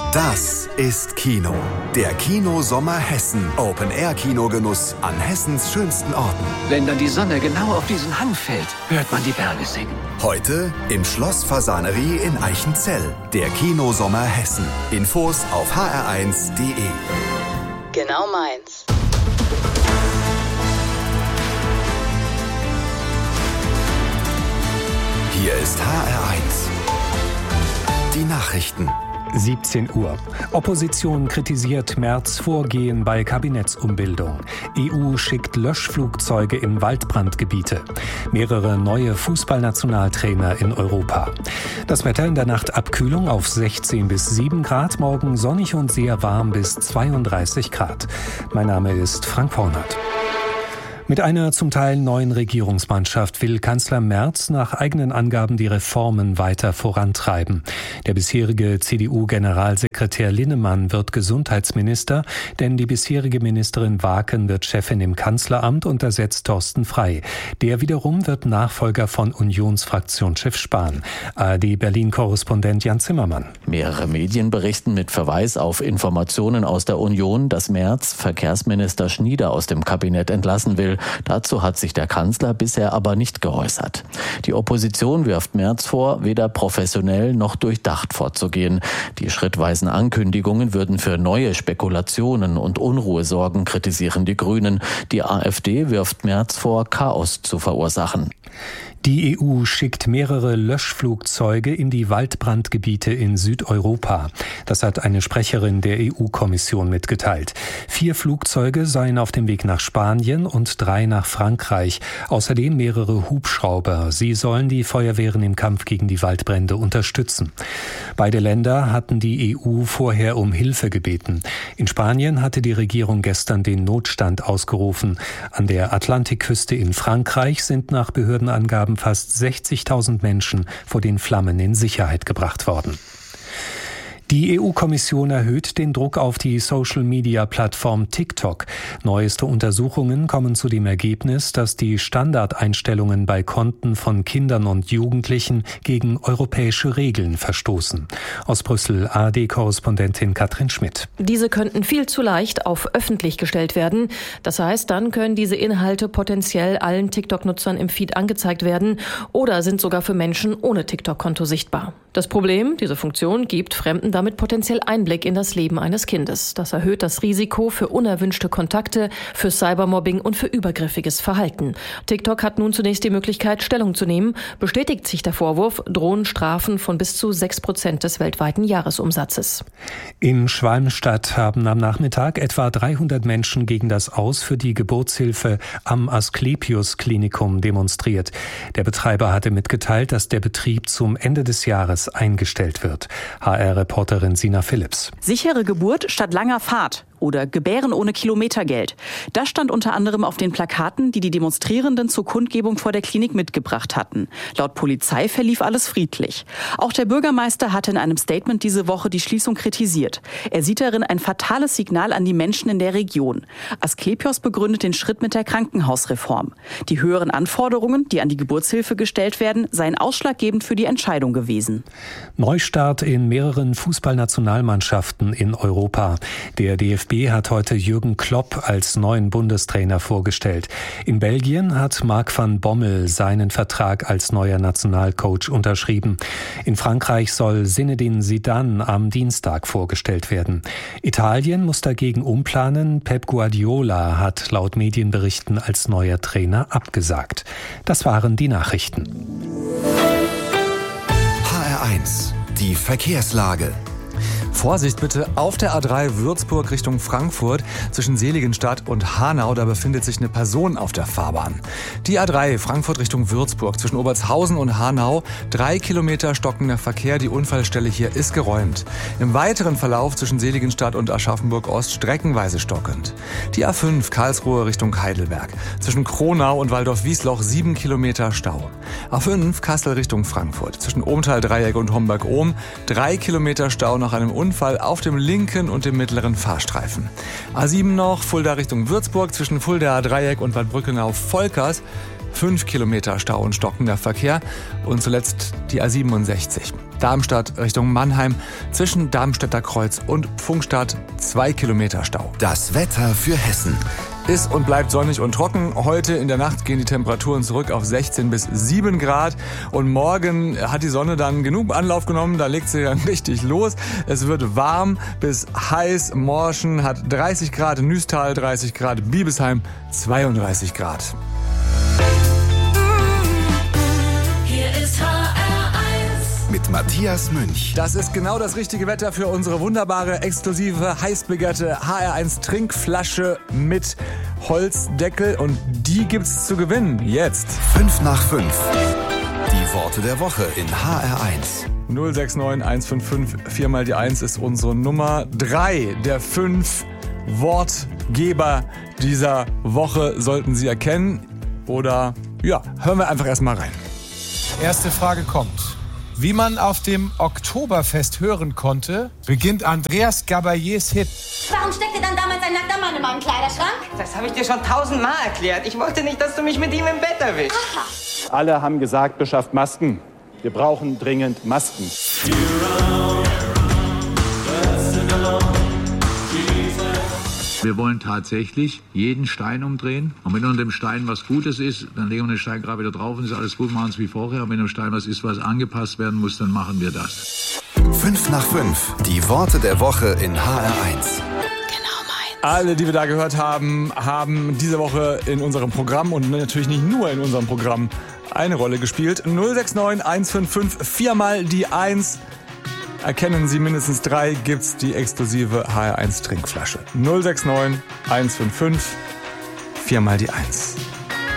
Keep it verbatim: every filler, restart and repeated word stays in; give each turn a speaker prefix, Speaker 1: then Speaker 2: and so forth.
Speaker 1: Das ist Kino. Der Kinosommer Hessen. Open-Air-Kinogenuss an Hessens schönsten Orten.
Speaker 2: Wenn dann die Sonne genau auf diesen Hang fällt, hört man die Berge singen.
Speaker 1: Heute im Schloss Fasanerie in Eichenzell. Der Kinosommer Hessen. Infos auf h r eins punkt d e.
Speaker 3: Genau meins.
Speaker 1: Hier ist H R eins. Die Nachrichten.
Speaker 4: siebzehn Uhr. Opposition kritisiert Merz Vorgehen bei Kabinettsumbildung. E U schickt Löschflugzeuge in Waldbrandgebiete. Mehrere neue Fußballnationaltrainer in Europa. Das Wetter in der Nacht Abkühlung auf sechzehn bis sieben Grad, morgen sonnig und sehr warm bis zweiunddreißig Grad. Mein Name ist Frank Vornert. Mit einer zum Teil neuen Regierungsmannschaft will Kanzler Merz nach eigenen Angaben die Reformen weiter vorantreiben. Der bisherige C D U-Generalsekretär Linnemann wird Gesundheitsminister, denn die bisherige Ministerin Waken wird Chefin im Kanzleramt und ersetzt Thorsten Frey. Der wiederum wird Nachfolger von Unionsfraktionschef Spahn. A R D-Berlin-Korrespondent Jan Zimmermann.
Speaker 5: Mehrere Medien berichten mit Verweis auf Informationen aus der Union, dass Merz Verkehrsminister Schnieder aus dem Kabinett entlassen will. Dazu hat sich der Kanzler bisher aber nicht geäußert. Die Opposition wirft Merz vor, weder professionell noch durchdacht vorzugehen. Die schrittweisen Ankündigungen würden für neue Spekulationen und Unruhe sorgen, kritisieren die Grünen. Die AfD wirft Merz vor, Chaos zu verursachen.
Speaker 4: Die E U schickt mehrere Löschflugzeuge in die Waldbrandgebiete in Südeuropa. Das hat eine Sprecherin der E U-Kommission mitgeteilt. Vier Flugzeuge seien auf dem Weg nach Spanien und drei nach Frankreich. Außerdem mehrere Hubschrauber. Sie sollen die Feuerwehren im Kampf gegen die Waldbrände unterstützen. Beide Länder hatten die E U vorher um Hilfe gebeten. In Spanien hatte die Regierung gestern den Notstand ausgerufen. An der Atlantikküste in Frankreich sind nach Behördenangaben fast sechzigtausend Menschen vor den Flammen in Sicherheit gebracht worden. Die E U-Kommission erhöht den Druck auf die Social-Media-Plattform TikTok. Neueste Untersuchungen kommen zu dem Ergebnis, dass die Standardeinstellungen bei Konten von Kindern und Jugendlichen gegen europäische Regeln verstoßen. Aus Brüssel A R D-Korrespondentin Katrin Schmidt.
Speaker 6: Diese könnten viel zu leicht auf öffentlich gestellt werden. Das heißt, dann können diese Inhalte potenziell allen TikTok-Nutzern im Feed angezeigt werden oder sind sogar für Menschen ohne TikTok-Konto sichtbar. Das Problem, diese Funktion gibt Fremden damit potenziell Einblick in das Leben eines Kindes. Das erhöht das Risiko für unerwünschte Kontakte, für Cybermobbing und für übergriffiges Verhalten. TikTok hat nun zunächst die Möglichkeit, Stellung zu nehmen. Bestätigt sich der Vorwurf, drohen Strafen von bis zu sechs Prozent des weltweiten Jahresumsatzes.
Speaker 4: In Schwalmstadt haben am Nachmittag etwa dreihundert Menschen gegen das Aus für die Geburtshilfe am Asklepios-Klinikum demonstriert. Der Betreiber hatte mitgeteilt, dass der Betrieb zum Ende des Jahres eingestellt wird. H R-Reporterin Sina Phillips.
Speaker 7: Sichere Geburt statt langer Fahrt oder Gebären ohne Kilometergeld. Das stand unter anderem auf den Plakaten, die die Demonstrierenden zur Kundgebung vor der Klinik mitgebracht hatten. Laut Polizei verlief alles friedlich. Auch der Bürgermeister hatte in einem Statement diese Woche die Schließung kritisiert. Er sieht darin ein fatales Signal an die Menschen in der Region. Asklepios begründet den Schritt mit der Krankenhausreform. Die höheren Anforderungen, die an die Geburtshilfe gestellt werden, seien ausschlaggebend für die Entscheidung gewesen.
Speaker 4: Neustart in mehreren Fußballnationalmannschaften in Europa. Der D F B hat heute Jürgen Klopp als neuen Bundestrainer vorgestellt. In Belgien hat Marc van Bommel seinen Vertrag als neuer Nationalcoach unterschrieben. In Frankreich soll Zinedine Zidane am Dienstag vorgestellt werden. Italien muss dagegen umplanen. Pep Guardiola hat laut Medienberichten als neuer Trainer abgesagt. Das waren die Nachrichten.
Speaker 1: H R eins. Die Verkehrslage.
Speaker 8: Vorsicht bitte auf der A drei Würzburg Richtung Frankfurt zwischen Seligenstadt und Hanau, da befindet sich eine Person auf der Fahrbahn. Die A drei Frankfurt Richtung Würzburg zwischen Obertshausen und Hanau, drei Kilometer stockender Verkehr, die Unfallstelle hier ist geräumt. Im weiteren Verlauf zwischen Seligenstadt und Aschaffenburg-Ost streckenweise stockend. Die A fünf Karlsruhe Richtung Heidelberg zwischen Kronau und Waldorf-Wiesloch sieben Kilometer Stau. A fünf Kassel Richtung Frankfurt zwischen Ohmtal-Dreieck und Homberg-Ohm, drei Kilometer Stau nach einem Unfall auf dem linken und dem mittleren Fahrstreifen. A sieben noch, Fulda Richtung Würzburg zwischen Fulda Dreieck und Bad Brückenau-Volkers. Fünf Kilometer Stau und stockender Verkehr. Und zuletzt die A siebenundsechzig. Darmstadt Richtung Mannheim. Zwischen Darmstädter Kreuz und Pfungstadt zwei Kilometer Stau.
Speaker 1: Das Wetter für Hessen.
Speaker 8: Ist und bleibt sonnig und trocken. Heute in der Nacht gehen die Temperaturen zurück auf sechzehn bis sieben Grad. Und morgen hat die Sonne dann genug Anlauf genommen. Da legt sie dann richtig los. Es wird warm bis heiß. Morschen hat dreißig Grad, Nüstal dreißig Grad, Biebesheim zweiunddreißig Grad.
Speaker 9: Hier ist H R eins
Speaker 1: mit Matthias Münch.
Speaker 8: Das ist genau das richtige Wetter für unsere wunderbare, exklusive, heiß begehrte H R eins Trinkflasche mit Holzdeckel. Und die gibt's zu gewinnen jetzt.
Speaker 1: Fünf nach fünf. Die Worte der Woche in H R eins.
Speaker 8: null sechs neun eins fünf fünf, vier mal die eins ist unsere Nummer. Drei der fünf Wortgeber dieser Woche sollten Sie erkennen. Oder, ja, hören wir einfach erstmal rein.
Speaker 10: Erste Frage kommt. Wie man auf dem Oktoberfest hören konnte, beginnt Andreas Gabaliers Hit.
Speaker 11: Warum steckte dann damals ein nackter Mann in meinem Kleiderschrank?
Speaker 12: Das habe ich dir schon tausendmal erklärt. Ich wollte nicht, dass du mich mit ihm im Bett erwischst.
Speaker 11: Aha.
Speaker 13: Alle haben gesagt, beschafft Masken. Wir brauchen dringend Masken.
Speaker 14: Wir wollen tatsächlich jeden Stein umdrehen. Und wenn unter dem Stein was Gutes ist, dann legen wir den Stein gerade wieder drauf und ist alles gut, machen es wie vorher. Und wenn im Stein was ist, was angepasst werden muss, dann machen wir das.
Speaker 1: Fünf nach fünf. Die Worte der Woche in H R eins.
Speaker 8: Alle, die wir da gehört haben, haben diese Woche in unserem Programm und natürlich nicht nur in unserem Programm eine Rolle gespielt. null sechs neun eins fünf fünf, viermal die eins. Erkennen Sie mindestens drei, gibt's die exklusive H R eins Trinkflasche. null sechs neun eins fünf fünf, viermal die eins.